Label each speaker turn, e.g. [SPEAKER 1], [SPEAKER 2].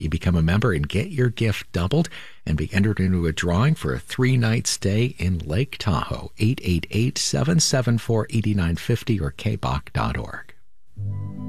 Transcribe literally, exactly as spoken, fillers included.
[SPEAKER 1] You become a member and get your gift doubled and be entered into a drawing for a three-night stay in Lake Tahoe. eight eight eight, seven seven four, eight nine five zero or k b o c dot org.